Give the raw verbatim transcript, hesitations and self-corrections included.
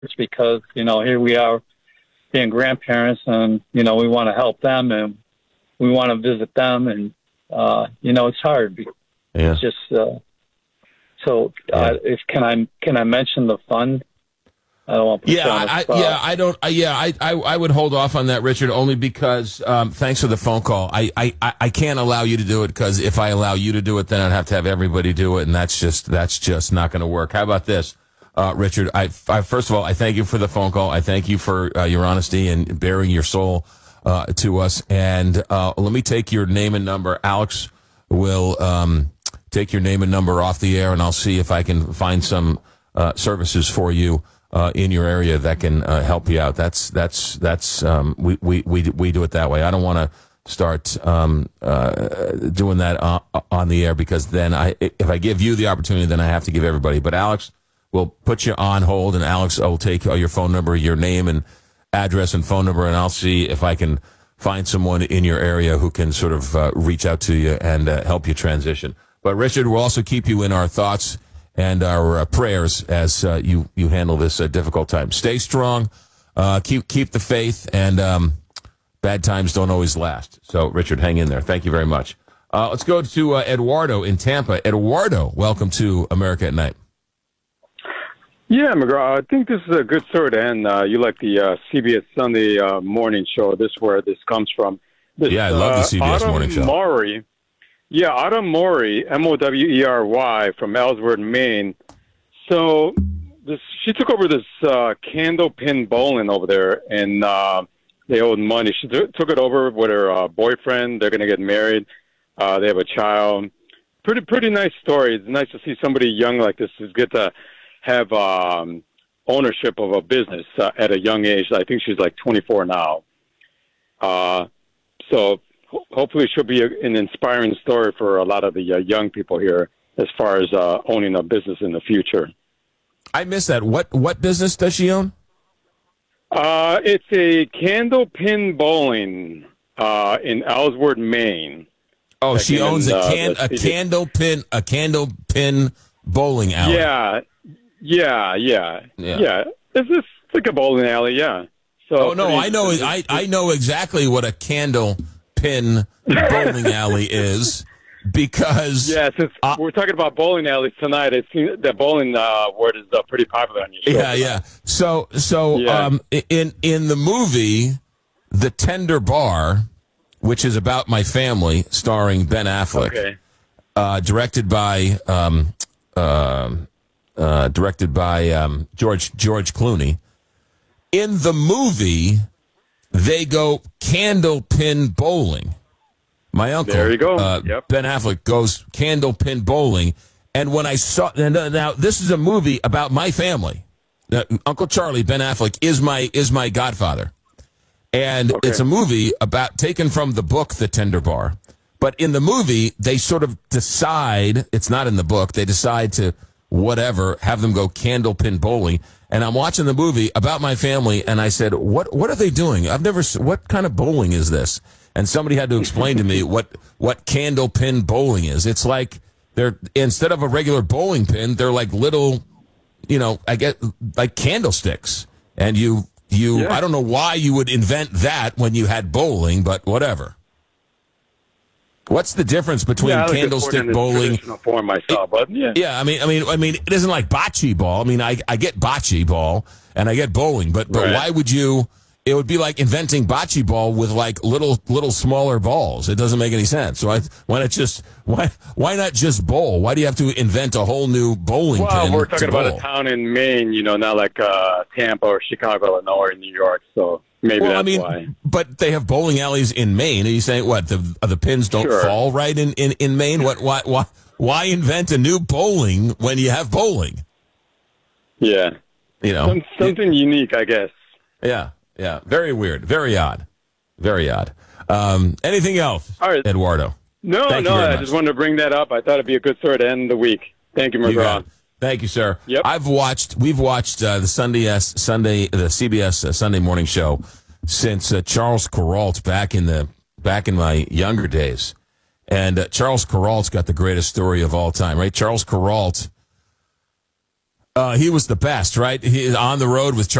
because, you know, here we are being grandparents and, you know, we want to help them and we want to visit them. And, uh, you know, it's hard. Yeah. It's just, uh, so uh, if, can I, can I mention the fund? I don't want to put Yeah, you on the I, spot. yeah, I don't. Uh, yeah, I, I, I would hold off on that, Richard, only because. Um, thanks for the phone call. I, I, I I can't allow you to do it because if I allow you to do it, then I'd have to have everybody do it, and that's just that's just not going to work. How about this, uh, Richard? I, I first of all, I thank you for the phone call. I thank you for uh, your honesty and bearing your soul uh, to us. And uh, let me take your name and number. Alex will um, take your name and number off the air, and I'll see if I can find some uh, services for you. Uh, in your area that can uh, help you out. That's that's that's um, we, we we we do it that way. I don't want to start um, uh, doing that on, on the air because then I if I give you the opportunity, then I have to give everybody. But Alex will put you on hold, and Alex will take your phone number, your name and address and phone number, and I'll see if I can find someone in your area who can sort of uh, reach out to you and uh, help you transition. But Richard, we'll also keep you in our thoughts and our uh, prayers as uh, you you handle this uh, difficult time. Stay strong, uh, keep keep the faith, and um, bad times don't always last. So, Richard, hang in there. Thank you very much. Uh, let's go to uh, Eduardo in Tampa. Eduardo, welcome to America at Night. Yeah, McGraw, I think this is a good story to end. Uh, you like the uh, C B S Sunday uh, morning show. This is where this comes from. This, yeah, I love the C B S uh, morning show. Maury, Yeah, Autumn Maury, M O W E R Y, from Ellsworth, Maine. So this, she took over this uh, Candlepin Bowling over there, and uh, they owed money. She t- took it over with her uh, boyfriend. They're going to get married. Uh, they have a child. Pretty pretty nice story. It's nice to see somebody young like this. It's good to have um, ownership of a business uh, at a young age. I think she's like twenty-four now. Uh, so... Hopefully she'll be a, an inspiring story for a lot of the uh, young people here as far as uh, owning a business in the future. I missed that. What what business does she own? Uh, it's a Candlepin Bowling uh, in Ellsworth, Maine. Oh, she owns in, a uh, can a candlepin a candlepin bowling alley. Yeah, yeah, yeah, yeah. yeah. It's just like a bowling alley. Yeah. So oh no, I know. I I know exactly what a candle. Pin bowling alley is because yeah, since uh, we're talking about bowling alleys tonight, it seems that bowling uh, word is uh, pretty popular on your show. Yeah, tonight. yeah. So, so yeah. Um, in in the movie, The Tender Bar, which is about my family, starring Ben Affleck, okay. uh, directed by um, uh, uh, directed by um, George George Clooney. In the movie, they go candlepin bowling. My uncle, there you go. Uh, yep. Ben Affleck, goes candlepin bowling. And when I saw, and uh, now this is a movie about my family. Uh, Uncle Charlie, Ben Affleck, is my is my godfather, and okay. It's a movie about taken from the book The Tender Bar. But in the movie, they sort of decide, it's not in the book, they decide to whatever have them go candlepin bowling. And I'm watching the movie about my family, and I said, "What? What are they doing? I've never. What kind of bowling is this?" And somebody had to explain to me what what candlepin bowling is. It's like they're instead of a regular bowling pin, they're like little, you know, I get like candlesticks. And you you, yeah. I don't know why you would invent that when you had bowling, but whatever. What's the difference between yeah, candlestick bowling? Form myself, but yeah, yeah. I mean, I mean, I mean, it isn't like bocce ball. I mean, I I get bocce ball and I get bowling, but but right. Why would you? It would be like inventing bocce ball with like little little smaller balls. It doesn't make any sense. So I, why not just why why not just bowl? Why do you have to invent a whole new bowling well, pin? Well, we're talking to about bowl? a town in Maine, you know, not like uh, Tampa or Chicago, Illinois, or New York. So. Maybe well, that's I mean, why. But they have bowling alleys in Maine. Are you saying what the the pins don't sure. fall right in, in, in Maine? What why why why invent a new bowling when you have bowling? Yeah, you know, Some, something it, unique, I guess. Yeah, yeah, very weird, very odd, very odd. Um, anything else, All right. Eduardo? No, Thank no, I much. just wanted to bring that up. I thought it'd be a good story to end the week. Thank you, McGraw. Thank you, sir. Yep. I've watched, we've watched uh, the Sunday S, Sunday, the C B S uh, Sunday morning show since uh, Charles Kuralt back in the back in my younger days, and uh, Charles Kuralt's got the greatest story of all time, right? Charles Kuralt Uh, he was the best, right? He on the road with.